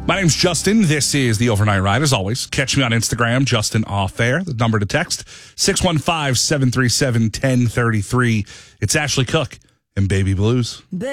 My name's Justin. This is the Overnight Ride. As always, catch me on Instagram, Justin Off Air. The number to text, 615-737-1033. It's Ashley Cook and Baby Blues.